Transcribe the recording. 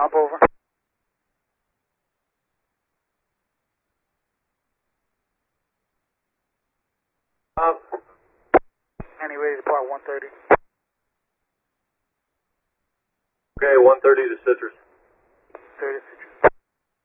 Hop over. Annie ready to depart 130. Okay, 130 to Citrus. 30 to